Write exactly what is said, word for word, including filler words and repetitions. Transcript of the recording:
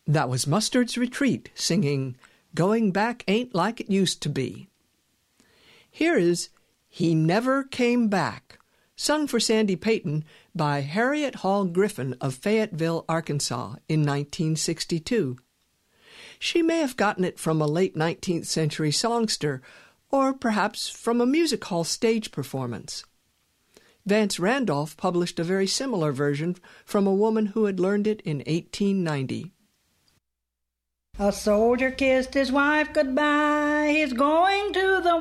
That was Mustard's Retreat singing Going Back Ain't Like It Used to Be. Here is He Never Came Back, sung for Sandy Payton by Harriet Hall Griffin of Fayetteville, Arkansas in nineteen sixty-two. She may have gotten it from a late nineteenth century songster, or perhaps from a music hall stage performance. Vance Randolph published a very similar version from a woman who had learned it in eighteen ninety. A soldier kissed his wife goodbye, he's going to the